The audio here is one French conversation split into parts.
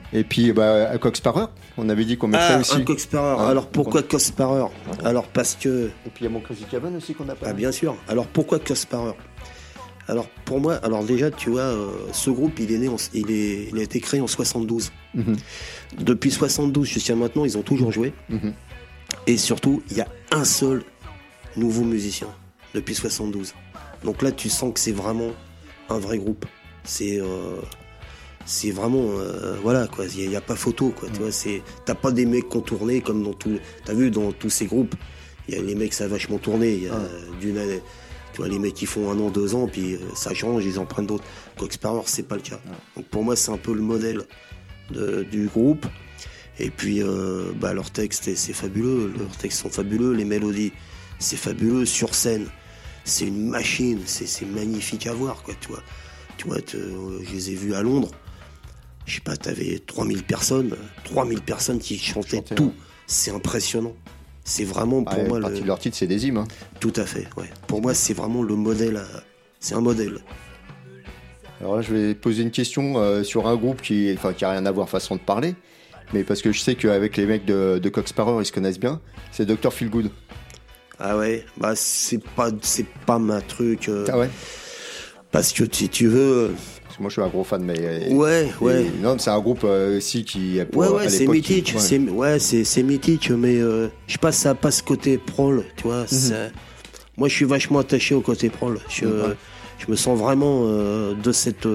Et puis, à Coq Sparrer, on avait dit qu'on mettrait aussi. Un Coq Sparrer. Alors, pourquoi Coq Sparrer? Alors, parce que... Et puis, il y a mon Crazy Cavern aussi qu'on a pas. Ah, bien sûr. Alors, pourquoi Coq Sparrer? Alors, pour moi, déjà, tu vois, ce groupe, il a été créé en 72. Depuis 72 jusqu'à maintenant, ils ont toujours joué. Et surtout, il y a un seul nouveau musicien depuis 72. Donc là, tu sens que c'est vraiment un vrai groupe. C'est vraiment, voilà, quoi. Il n'y a pas photo, quoi. Tu vois, t'as pas des mecs qui ont tourné comme dans tout. T'as vu, dans tous ces groupes, il y a les mecs, ça a vachement tourné. Il y a d'une année. Tu vois, les mecs qui font 1 an, 2 ans, puis ça change, ils en prennent d'autres. Coq Sparrer, c'est pas le cas. Donc pour moi, c'est un peu le modèle du groupe. Et puis, leurs textes, c'est fabuleux. Leurs textes sont fabuleux. Les mélodies, c'est fabuleux. Sur scène, c'est une machine. C'est magnifique à voir, quoi. Tu vois, je les ai vus à Londres. Je sais pas, t'avais 3000 personnes qui chantaient tout. C'est impressionnant. C'est vraiment pour moi. Partie de leur titre, c'est des hymnes. Hein. Tout à fait, ouais. Pour moi, c'est vraiment le modèle. C'est un modèle. Alors là, je vais poser une question sur un groupe qui a rien à voir façon de parler, mais parce que je sais qu'avec les mecs de Coq Sparrer, ils se connaissent bien. C'est Dr Feelgood. Ah ouais, c'est pas ma truc. Ah ouais. Parce que si tu veux. Moi, je suis un gros fan, mais. Ouais. Non, c'est un groupe aussi qui. Ouais, c'est mythique. C'est mythique, mais je sais pas, ça a pas ce côté prol, tu vois. Moi, je suis vachement attaché au côté prol. Je me sens vraiment de cette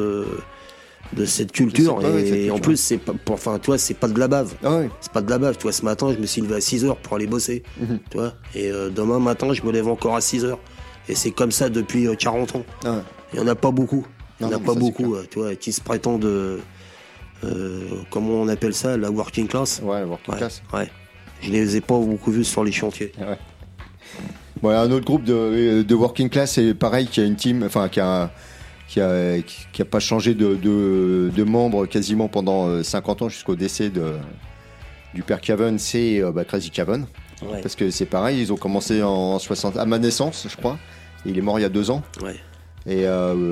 culture. Et en plus, c'est pas, tu vois, c'est pas de la bave. Ah ouais. C'est pas de la bave. Tu vois, ce matin, je me suis levé à 6h pour aller bosser. Tu vois. Et demain matin, je me lève encore à 6h. Et c'est comme ça depuis 40 ans. Ah ouais. Il y en a pas beaucoup. Il n'y en a pas beaucoup, tu vois, qui se prétendent, comment on appelle ça, la working class. Ouais, working class. Ouais. Je les ai pas beaucoup vus sur les chantiers. Ouais. Bon, un autre groupe de working class, c'est pareil, qui a une team, enfin, qui a pas changé de membres quasiment pendant 50 ans jusqu'au décès du père Cavern, c'est Crazy Cavern. Ouais. Parce que c'est pareil, ils ont commencé en 60, à ma naissance, je crois. Et il est mort il y a 2 ans. Ouais. Et il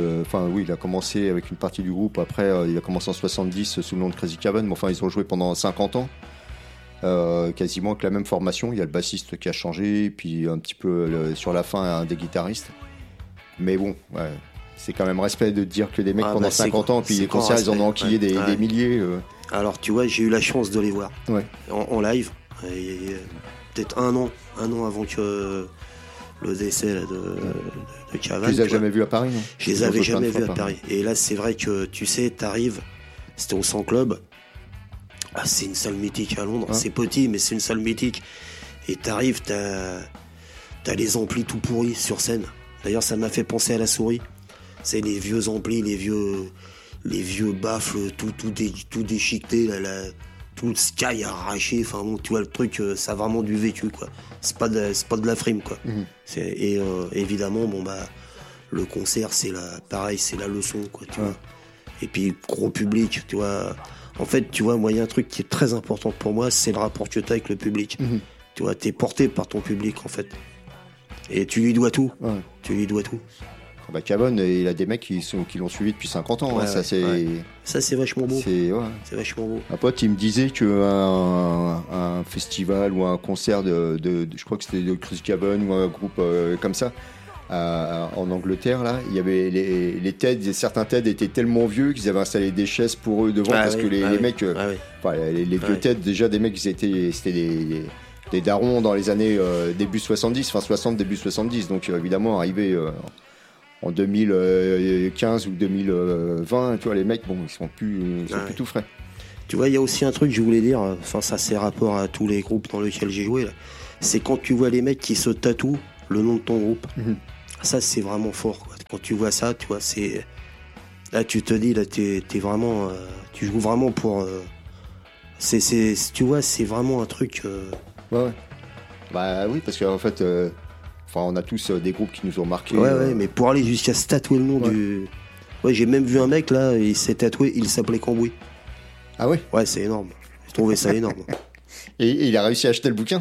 a commencé avec une partie du groupe. Après, il a commencé en 70 sous le nom de Crazy Cavern. Mais enfin, ils ont joué pendant 50 ans, quasiment avec la même formation. Il y a le bassiste qui a changé, puis un petit peu sur la fin, un des guitaristes. Mais bon, ouais, c'est quand même respect de dire que les mecs pendant 50 ans, puis les concerts, ils en ont enquillé des milliers. Alors, tu vois, j'ai eu la chance de les voir en live. Peut-être un an avant que le décès là, de Cavern. Tu les as jamais vus à Paris, non? Je les avais jamais vus à Paris. Et là, c'est vrai que, tu sais, t'arrives, c'était au 100 Club. Ah, c'est une salle mythique à Londres. C'est petit, mais c'est une salle mythique. Et t'arrives, t'as les amplis tout pourris sur scène. D'ailleurs, ça m'a fait penser à La Souris. C'est les vieux amplis, les vieux baffles, tout déchiqueté, tout le sky arraché. Enfin bon, tu vois, le truc, ça a vraiment du vécu, quoi. C'est pas de la frime, quoi. Et évidemment, le concert, c'est la leçon, quoi, tu vois. Et puis, gros public, tu vois. En fait, tu vois, moi, il y a un truc qui est très important pour moi, c'est le rapport que tu as avec le public. Tu vois, t'es porté par ton public, en fait. Et tu lui dois tout. Ouais. Tu lui dois tout. Cavern, il a des mecs qui l'ont suivi depuis 50 ans. Ça, c'est vachement beau. C'est vachement beau. Un pote, il me disait qu'un festival ou un concert je crois que c'était de Crazy Cavern ou un groupe comme ça, en Angleterre, là, il y avait les TED, certains TED étaient tellement vieux qu'ils avaient installé des chaises pour eux devant parce que les mecs, les vieux TED, déjà des mecs, c'était des darons dans les années début 70, fin 60, début 70. Donc évidemment, arrivé en 2015 ou 2020, tu vois, les mecs, ils sont plus tout frais. Tu vois, il y a aussi un truc que je voulais dire, enfin ça c'est rapport à tous les groupes dans lesquels j'ai joué, là. C'est quand tu vois les mecs qui se tatouent le nom de ton groupe. Ça c'est vraiment fort, quoi. Quand tu vois ça, tu vois, c'est... Là tu te dis, là t'es vraiment... tu joues vraiment pour... tu vois, c'est vraiment un truc... Ouais. Bah oui, parce qu'en fait... on a tous des groupes qui nous ont marqués. Ouais, mais pour aller jusqu'à se tatouer le nom du... Ouais, j'ai même vu un mec, là, il s'est tatoué, il s'appelait Cambouis. Ah ouais? Ouais, c'est énorme. J'ai trouvé ça énorme. Et il a réussi à acheter le bouquin?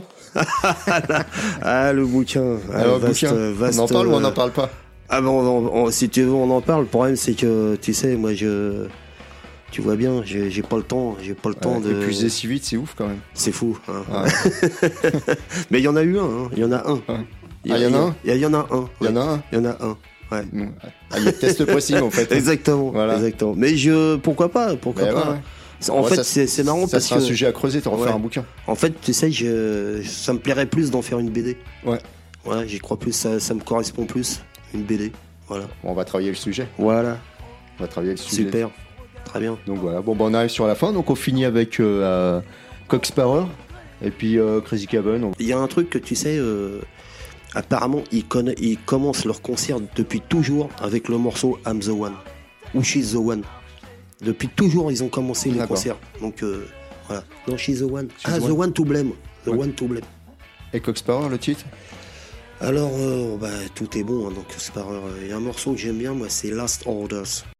Le bouquin. Alors, vaste, on en parle ou on n'en parle pas? Ah bon, si tu veux, on en parle. Le problème, c'est que, tu sais, moi, tu Tu vois bien, j'ai pas le temps, de. Épuisé si vite, c'est ouf quand même. C'est fou. Hein. Ouais. Mais il y en a eu un. Hein. Il y en a un. Ouais. Il y en a un. Il y en a un. Il y en a un. Il y en a un. Ouais. Il y a test pressing en fait. Exactement. Voilà. Exactement. Mais pourquoi pas. Pourquoi pas. Ouais. En fait, c'est marrant parce que. C'est un sujet à creuser, t'en refaire un bouquin. En fait, tu sais, ça me plairait plus d'en faire une BD. Ouais. Voilà, j'y crois plus, ça me correspond plus, une BD. Voilà. Bon, on va travailler le sujet. Voilà. On va travailler le sujet. Super. Très bien. Donc voilà. Bon, on arrive sur la fin. Donc on finit avec Cock Sparrer et puis Crazy Caven. Il y a un truc que tu sais, apparemment, ils commencent leur concert depuis toujours avec le morceau I'm the One ou She's the One. Depuis toujours, ils ont commencé les concerts. Donc voilà. Non, She's the One. The One to Blame. The One to Blame. Et Cock Sparrer, le titre? Alors, tout est bon. Hein, donc Sparrer. Il y a un morceau que j'aime bien, moi, c'est Last Orders.